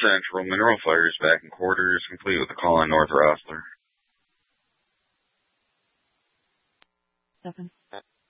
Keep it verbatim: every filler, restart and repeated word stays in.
Central, Mineral Fires back in quarters, complete with a call on North Rossler. Seven.